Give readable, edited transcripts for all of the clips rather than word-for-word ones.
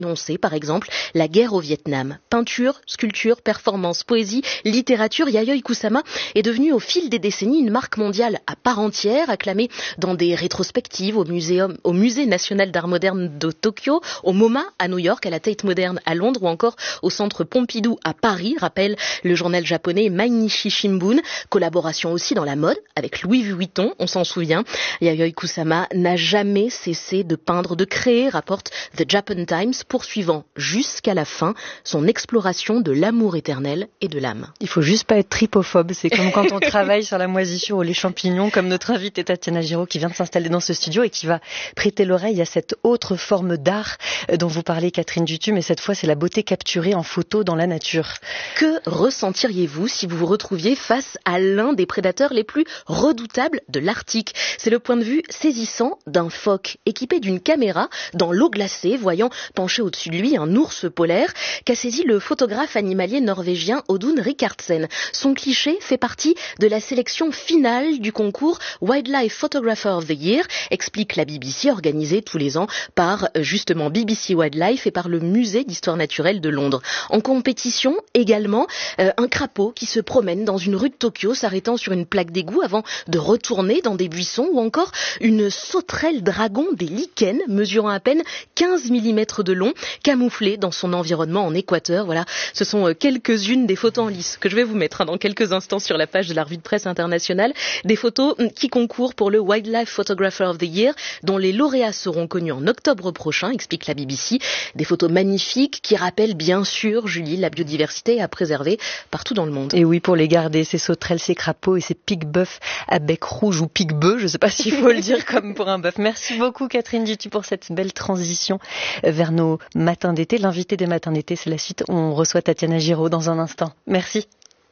dénoncer, par exemple, la guerre au Vietnam. Peinture, sculpture, performance, poésie, littérature, Yayoi Kusama est devenue au fil des décennies une marque mondiale à part entière, acclamée dans des rétrospectives au Musée national d'art moderne de Tokyo, au MoMA à New York, à la Tate Modern à Londres ou encore au Centre Pompidou à Paris, rappelle le journal japonais Mainichi Shimbun. Collaboration aussi dans la mode avec Louis Vuitton, on s'en souvient. Yayoi Kusama n'a jamais cessé de peindre, de créer, rapporte The Japan Times, poursuivant jusqu'à la fin son exploration de l'amour éternel et de l'âme. Il faut juste pas être tripophobe, c'est comme quand on travaille sur la moisissure ou les champignons, comme notre invitée Tatiana Giraud qui vient de s'installer dans ce studio et qui va prêter l'oreille à cette autre forme d'art dont vous parlez Catherine Dutu, mais cette fois c'est la beauté capturée en photo dans la nature. Que ressentiriez-vous si vous vous retrouviez face à l'un des prédateurs les plus redoutables de l'Arctique? C'est le point de vue saisissant d'un phoque équipé d'une caméra dans l'eau glacée, voyant penché au-dessus de lui un ours polaire qu'a saisi le photographe animalier norvégien Audun Rikardsen. Son cliché fait partie de la sélection finale du concours Wildlife Photographer of the Year, explique la BBC, organisée tous les ans par justement BBC Wildlife et par le Musée d'Histoire Naturelle de Londres. En compétition également, un crapaud qui se promène dans une rue de Tokyo s'arrêtant sur une plaque d'égout avant de retourner dans des buissons, ou encore une sauterelle dragon des lichens mesurant à peine 15 mm de long, camouflée dans son environnement en Équateur. Voilà, ce sont quelques-unes des photos en lice que je vais vous mettre dans quelques instants sur la page de la revue de presse internationale. Des photos qui concourent pour le Wildlife Photographer of the Year, dont les lauréats seront connus en octobre prochain, explique la BBC. Des photos magnifiques qui rappellent bien sûr, Julie, la biodiversité à préserver partout dans le monde. Et oui, pour les garder, ces sauterelles, ces crapauds et ces pics-bœufs à bec rouge ou pic-bœuf, je ne sais pas s'il faut le dire comme pour un bœuf. Merci beaucoup Catherine Dutu pour cette belle transition vers nos matins d'été. L'invité des matins d'été, c'est la suite. On reçoit Tatiana Giraud dans un instant. Merci.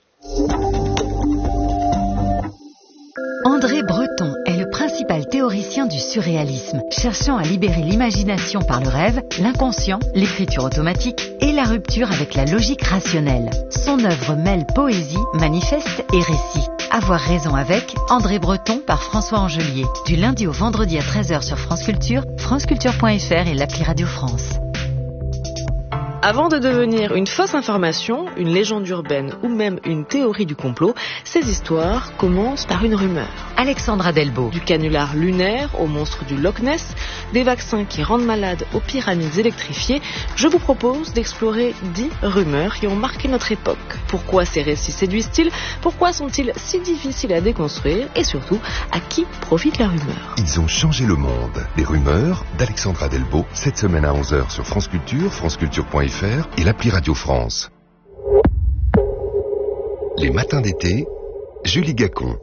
André Breton est le principal théoricien du surréalisme, cherchant à libérer l'imagination par le rêve, l'inconscient, l'écriture automatique et la rupture avec la logique rationnelle. Son œuvre mêle poésie, manifeste et récit. Avoir raison avec André Breton par François Angelier. Du lundi au vendredi à 13h sur France Culture, franceculture.fr et l'appli Radio France. Avant de devenir une fausse information, une légende urbaine ou même une théorie du complot, ces histoires commencent par une rumeur. Alexandra Delbo. Du canular lunaire au monstre du Loch Ness, des vaccins qui rendent malades aux pyramides électrifiées, je vous propose d'explorer 10 rumeurs qui ont marqué notre époque. Pourquoi ces récits séduisent-ils? Pourquoi sont-ils si difficiles à déconstruire? Et surtout, à qui profite la rumeur? Ils ont changé le monde. Les rumeurs d'Alexandra Delbo, cette semaine à 11h sur France Culture, franceculture.fr et l'appli Radio France. Les matins d'été, Julie Gacon.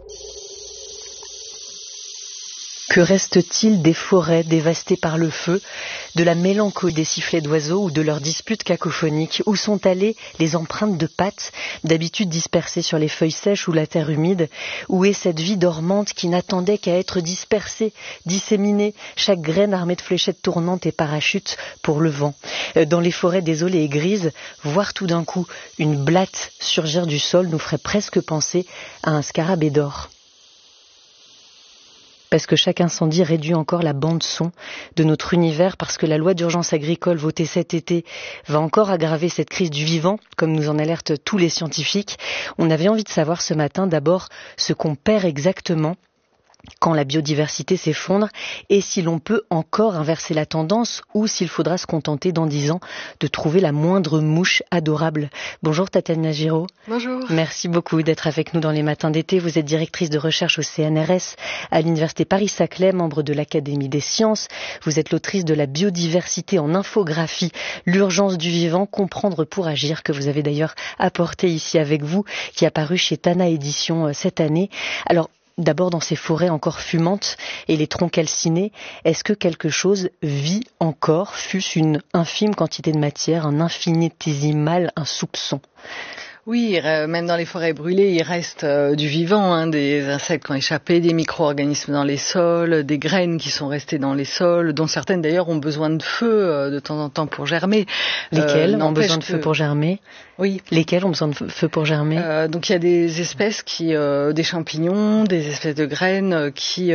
Que reste-t-il des forêts dévastées par le feu, de la mélancolie des sifflets d'oiseaux ou de leurs disputes cacophoniques? Où sont allées les empreintes de pattes, d'habitude dispersées sur les feuilles sèches ou la terre humide? Où est cette vie dormante qui n'attendait qu'à être dispersée, disséminée, chaque graine armée de fléchettes tournantes et parachutes pour le vent? Dans les forêts désolées et grises, voir tout d'un coup une blatte surgir du sol nous ferait presque penser à un scarabée d'or. Parce que chaque incendie réduit encore la bande-son de notre univers, parce que la loi d'urgence agricole votée cet été va encore aggraver cette crise du vivant, comme nous en alertent tous les scientifiques. On avait envie de savoir ce matin d'abord ce qu'on perd exactement quand la biodiversité s'effondre, et si l'on peut encore inverser la tendance ou s'il faudra se contenter dans 10 ans de trouver la moindre mouche adorable. Bonjour Tatiana Giraud. Bonjour. Merci beaucoup d'être avec nous dans les matins d'été. Vous êtes directrice de recherche au CNRS à l'Université Paris-Saclay, membre de l'Académie des sciences. Vous êtes l'autrice de La biodiversité en infographie, l'urgence du vivant, comprendre pour agir, que vous avez d'ailleurs apporté ici avec vous, qui est apparu chez Tana Éditions cette année. Alors, d'abord, dans ces forêts encore fumantes et les troncs calcinés, est-ce que quelque chose vit encore, fût-ce une infime quantité de matière, un infinitésimal, un soupçon? Oui, même dans les forêts brûlées, il reste du vivant, des insectes qui ont échappé, des micro-organismes dans les sols, des graines qui sont restées dans les sols, dont certaines d'ailleurs ont besoin de feu de temps en temps pour germer. Lesquelles ont besoin de feu pour germer ? Oui. Lesquelles ont besoin de feu pour germer ? Donc il y a des espèces des champignons, des espèces de graines qui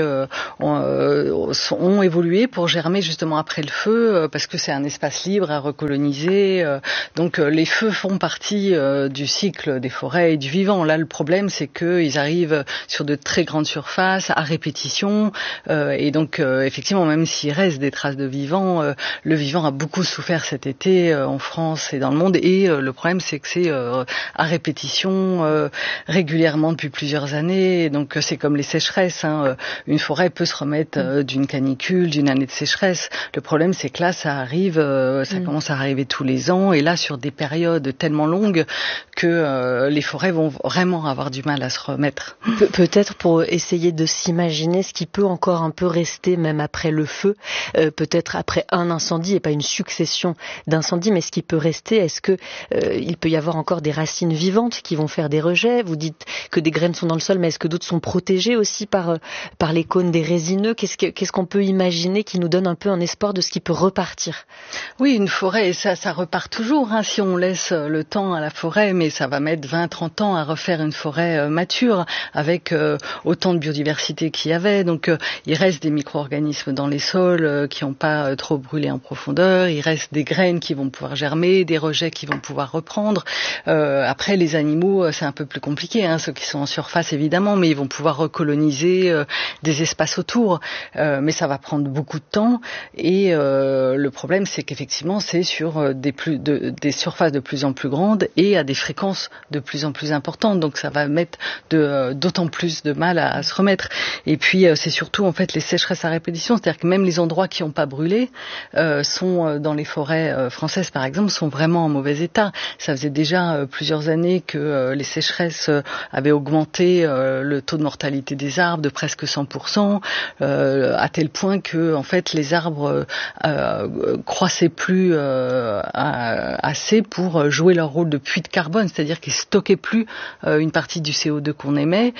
ont évolué pour germer justement après le feu, parce que c'est un espace libre à recoloniser. Donc les feux font partie du cycle des forêts et du vivant. Là, le problème, c'est qu'ils arrivent sur de très grandes surfaces, à répétition, et donc effectivement, même s'il reste des traces de vivant, le vivant a beaucoup souffert cet été en France et dans le monde, et le problème, c'est que c'est à répétition régulièrement depuis plusieurs années. Donc c'est comme les sécheresses. Une forêt peut se remettre d'une canicule, d'une année de sécheresse. Le problème, c'est que là, ça arrive, ça commence à arriver tous les ans, et là sur des périodes tellement longues que les forêts vont vraiment avoir du mal à se remettre. Peut-être pour essayer de s'imaginer ce qui peut encore un peu rester même après le feu, peut-être après un incendie et pas une succession d'incendies, mais ce qui peut rester, est-ce que il peut y avoir encore des racines vivantes qui vont faire des rejets ? Vous dites que des graines sont dans le sol, mais est-ce que d'autres sont protégées aussi par les cônes des résineux ? Qu'est-ce qu'on peut imaginer qui nous donne un peu un espoir de ce qui peut repartir ? Oui, une forêt, ça repart toujours, si on laisse le temps à la forêt, mais ça va mettre 20-30 ans à refaire une forêt mature, avec autant de biodiversité qu'il y avait. Donc il reste des micro-organismes dans les sols qui n'ont pas trop brûlé en profondeur, il reste des graines qui vont pouvoir germer, des rejets qui vont pouvoir reprendre. Après, les animaux, c'est un peu plus compliqué, ceux qui sont en surface évidemment, mais ils vont pouvoir recoloniser des espaces autour. Mais ça va prendre beaucoup de temps, et le problème, c'est qu'effectivement, c'est sur des surfaces de plus en plus grandes et à des fréquences de plus en plus importantes. Donc ça va mettre d'autant plus de mal à se remettre. Et puis c'est surtout en fait les sécheresses à répétition, c'est-à-dire que même les endroits qui n'ont pas brûlé sont dans les forêts françaises par exemple, sont vraiment en mauvais état. Ça faisait déjà plusieurs années que les sécheresses avaient augmenté le taux de mortalité des arbres de presque 100%, à tel point que en fait les arbres croissaient plus assez pour jouer leur rôle de puits de carbone, c'est-à-dire qu'ils stockaient plus une partie du CO2 qu'on émet,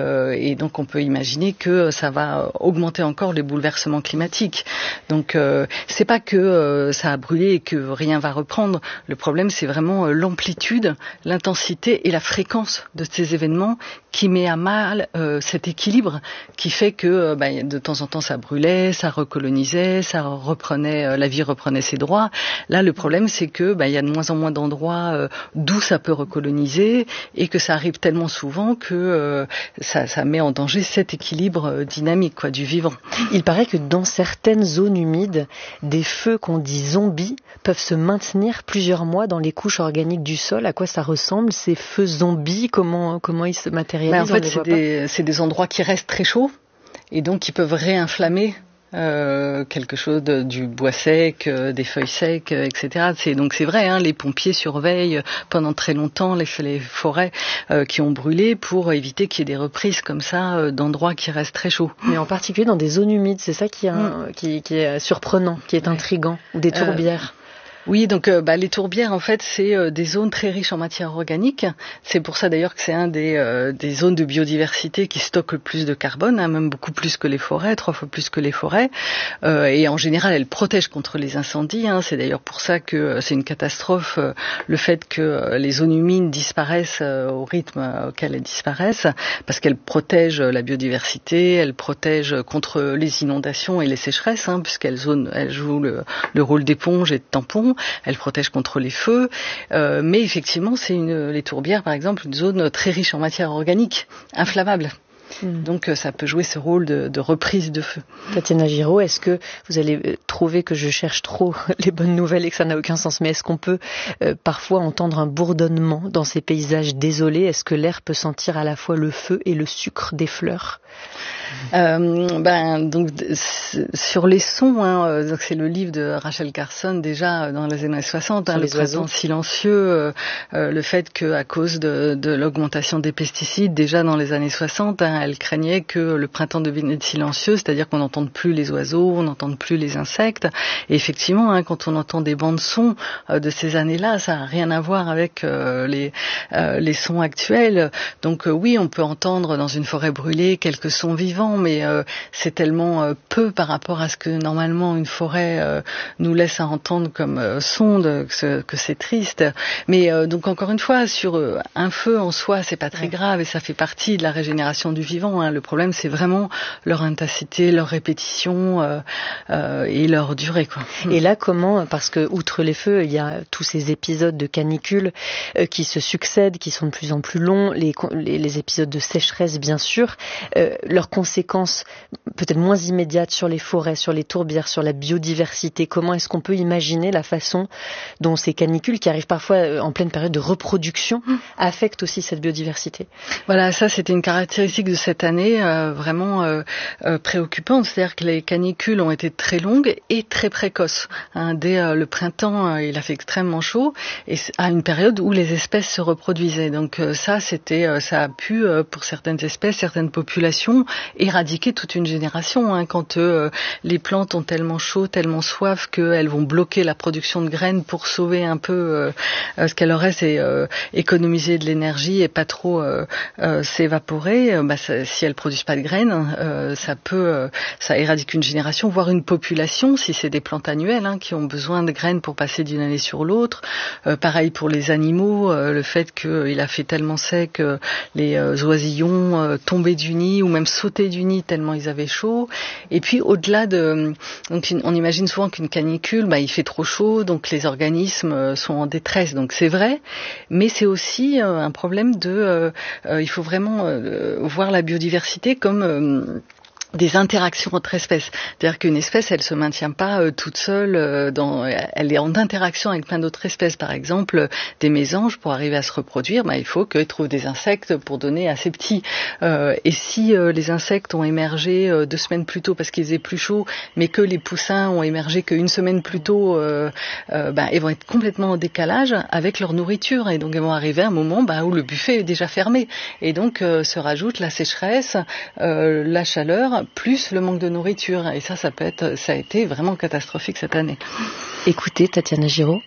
et donc on peut imaginer que ça va augmenter encore les bouleversements climatiques. Donc c'est pas que ça a brûlé et que rien va reprendre. Le problème, c'est vraiment l'amplitude, l'intensité et la fréquence de ces événements qui met à mal cet équilibre qui fait que de temps en temps ça brûlait, ça recolonisait, ça reprenait, la vie reprenait ses droits. Là, le problème, c'est que il y a de moins en moins d'endroits d'où ça peut recoloniser, et que ça arrive tellement souvent que ça met en danger cet équilibre dynamique du vivant. Il paraît que dans certaines zones humides, des feux qu'on dit zombies peuvent se maintenir plusieurs mois dans les couches organiques du sol. À quoi ça ressemble, ces feux zombies ? Comment ils se matérialisent ? En fait, c'est des endroits qui restent très chauds, et donc qui peuvent réinflammer quelque chose du bois sec, des feuilles secs, etc. Donc c'est vrai, les pompiers surveillent pendant très longtemps les forêts qui ont brûlé pour éviter qu'il y ait des reprises comme ça d'endroits qui restent très chauds. Mais en particulier dans des zones humides, c'est ça qui est surprenant, qui est intriguant, ou des tourbières. Oui, donc les tourbières, en fait, c'est des zones très riches en matière organique. C'est pour ça d'ailleurs que c'est un des zones de biodiversité qui stocke le plus de carbone, même beaucoup plus que les forêts, 3 fois plus que les forêts. Et en général, elles protègent contre les incendies. C'est d'ailleurs pour ça que c'est une catastrophe, le fait que les zones humides disparaissent au rythme auquel elles disparaissent, parce qu'elles protègent la biodiversité, elles protègent contre les inondations et les sécheresses, puisqu'elles jouent le rôle d'éponge et de tampon. Elle protège contre les feux, mais effectivement, les tourbières, par exemple, une zone très riche en matière organique, inflammable. Donc ça peut jouer ce rôle de reprise de feu. Tatiana Giraud, est-ce que vous allez trouver que je cherche trop les bonnes nouvelles et que ça n'a aucun sens, mais est-ce qu'on peut parfois entendre un bourdonnement dans ces paysages désolés ? Est-ce que l'air peut sentir à la fois le feu et le sucre des fleurs ? Donc sur les sons, donc c'est le livre de Rachel Carson déjà dans les années 60, le printemps silencieux, le fait que à cause de l'augmentation des pesticides déjà dans les années 60, elle craignait que le printemps devienne silencieux, c'est-à-dire qu'on n'entende plus les oiseaux, on n'entende plus les insectes. Et effectivement, quand on entend des bandes sons de ces années-là, ça n'a rien à voir avec les sons actuels. Donc oui, on peut entendre dans une forêt brûlée quelques sons vivants, mais c'est tellement peu par rapport à ce que normalement une forêt nous laisse à entendre comme son, que c'est triste. Mais donc encore une fois, sur un feu en soi, c'est pas très grave et ça fait partie de la régénération du vivant. Le problème, c'est vraiment leur intensité, leur répétition et leur durée, quoi. Et là, comment, parce que outre les feux, il y a tous ces épisodes de canicule qui se succèdent, qui sont de plus en plus longs, les épisodes de sécheresse, bien sûr, leurs conséquences peut-être moins immédiates sur les forêts, sur les tourbières, sur la biodiversité. Comment est-ce qu'on peut imaginer la façon dont ces canicules, qui arrivent parfois en pleine période de reproduction, affectent aussi cette biodiversité? Voilà, ça c'était une caractéristique de cette année vraiment préoccupante, c'est-à-dire que les canicules ont été très longues et très précoces. Dès le printemps, il a fait extrêmement chaud et à une période où les espèces se reproduisaient. Donc ça a pu pour certaines espèces, certaines populations, éradiquer toute une génération. Quand les plantes ont tellement chaud, tellement soif qu'elles vont bloquer la production de graines pour sauver un peu ce qu'elle aurait, c'est économiser de l'énergie et pas trop s'évaporer. Si elles produisent pas de graines, ça éradique une génération, voire une population, si c'est des plantes annuelles qui ont besoin de graines pour passer d'une année sur l'autre. Pareil pour les animaux, le fait qu'il a fait tellement sec, les oisillons tombaient du nid ou même sautaient du nid tellement ils avaient chaud. Et puis au-delà donc on imagine souvent qu'une canicule, il fait trop chaud, donc les organismes sont en détresse. Donc c'est vrai, mais c'est aussi un problème il faut vraiment voir la biodiversité comme des interactions entre espèces. C'est-à-dire qu'une espèce, elle se maintient pas toute seule elle est en interaction avec plein d'autres espèces. Par exemple, des mésanges, pour arriver à se reproduire, il faut qu'ils trouvent des insectes pour donner à ses petits. Et si les insectes ont émergé 2 semaines plus tôt parce qu'il faisait plus chaud, mais que les poussins ont émergé qu'une semaine plus tôt, ils vont être complètement en décalage avec leur nourriture. Et donc, ils vont arriver à un moment où le buffet est déjà fermé. Et donc, se rajoute la sécheresse, la chaleur, plus le manque de nourriture. Et ça a été vraiment catastrophique cette année. Écoutez, Tatiana Giraud.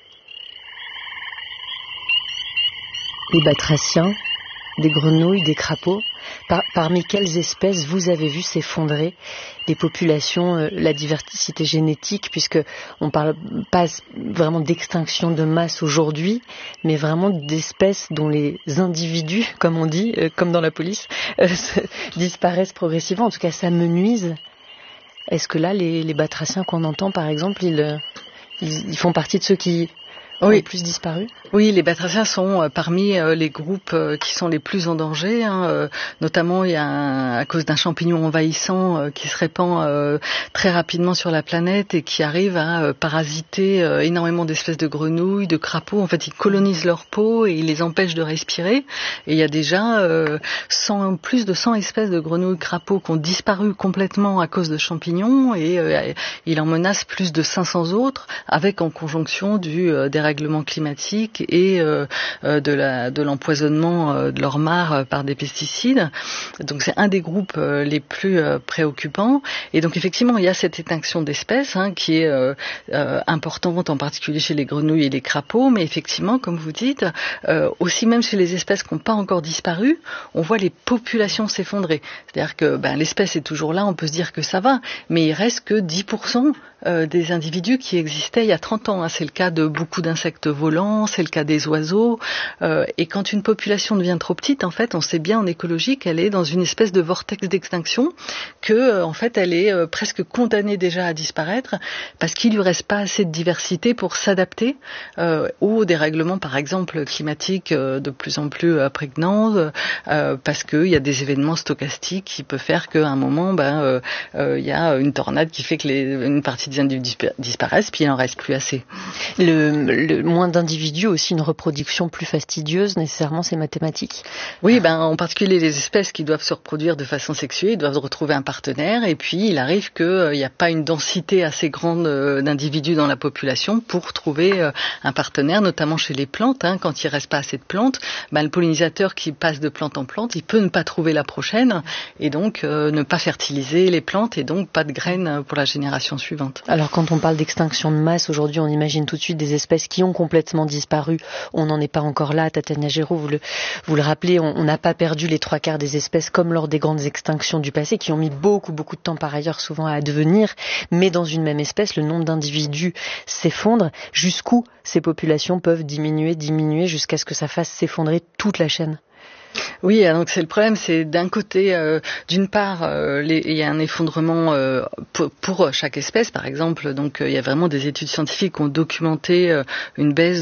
Les batraciens, des grenouilles, des crapauds, parmi quelles espèces vous avez vu s'effondrer les populations, la diversité génétique, puisque on parle pas vraiment d'extinction de masse aujourd'hui, mais vraiment d'espèces dont les individus, comme on dit, comme dans la police, disparaissent progressivement, en tout cas s'amenuisent. Est-ce que là, les batraciens qu'on entend, par exemple, ils font partie de ceux qui ont le plus disparu? Oui, les batraciens sont parmi les groupes qui sont les plus en danger. Notamment, il y a à cause d'un champignon envahissant qui se répand très rapidement sur la planète et qui arrive à parasiter énormément d'espèces de grenouilles, de crapauds. En fait, ils colonisent leur peau et ils les empêchent de respirer. Et il y a déjà plus de 100 espèces de grenouilles, crapauds qui ont disparu complètement à cause de champignons et il en menace plus de 500 autres avec en conjonction du dérèglement climatique et de l'empoisonnement de leurs mares par des pesticides. Donc c'est un des groupes les plus préoccupants. Et donc effectivement, il y a cette extinction d'espèces qui est importante, en particulier chez les grenouilles et les crapauds. Mais effectivement, comme vous dites, aussi même chez les espèces qui n'ont pas encore disparu, on voit les populations s'effondrer. C'est-à-dire que l'espèce est toujours là, on peut se dire que ça va, mais il reste que 10% des individus qui existaient il y a 30 ans. C'est le cas de beaucoup d'insectes volants, c'est le cas des oiseaux. Et quand une population devient trop petite, en fait, on sait bien en écologie qu'elle est dans une espèce de vortex d'extinction, que en fait, elle est presque condamnée déjà à disparaître parce qu'il lui reste pas assez de diversité pour s'adapter aux dérèglements, par exemple climatiques, de plus en plus prégnants, parce qu'il y a des événements stochastiques qui peuvent faire qu'à un moment, il y a une tornade qui fait que une partie petits individus disparaissent, puis il n'en reste plus assez. Le moins d'individus, aussi une reproduction plus fastidieuse, nécessairement, c'est mathématique. Oui, en particulier les espèces qui doivent se reproduire de façon sexuée, ils doivent retrouver un partenaire, et puis il arrive qu'il n'y a pas une densité assez grande d'individus dans la population pour trouver un partenaire, notamment chez les plantes. Quand il ne reste pas assez de plantes, le pollinisateur qui passe de plante en plante, il peut ne pas trouver la prochaine, et donc ne pas fertiliser les plantes, et donc pas de graines pour la génération suivante. Alors quand on parle d'extinction de masse, aujourd'hui on imagine tout de suite des espèces qui ont complètement disparu. On n'en est pas encore là, Tatiana Géraud, vous le rappelez, on n'a pas perdu les 3/4 des espèces comme lors des grandes extinctions du passé, qui ont mis beaucoup de temps par ailleurs souvent à advenir, mais dans une même espèce, le nombre d'individus s'effondre. Jusqu'où ces populations peuvent diminuer jusqu'à ce que ça fasse s'effondrer toute la chaîne? Oui, donc c'est le problème, c'est d'un côté, d'une part, il y a un effondrement pour chaque espèce, par exemple. Donc il y a vraiment des études scientifiques qui ont documenté une baisse